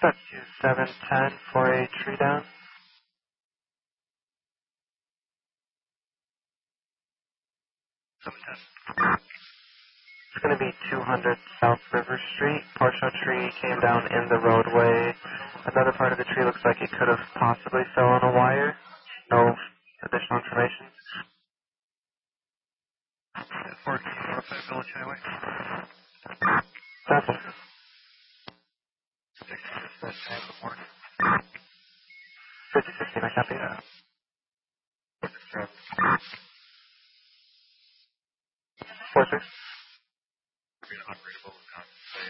That's 2710 for a tree down. It's going to be 200 South River Street. Partial tree came down in the roadway. Another part of the tree looks like it could have possibly fell on a wire. No additional information. 14 Northside Village Highway. That's 6 that time in the morning. 5060, my copy. Yeah. 46. Being operatable.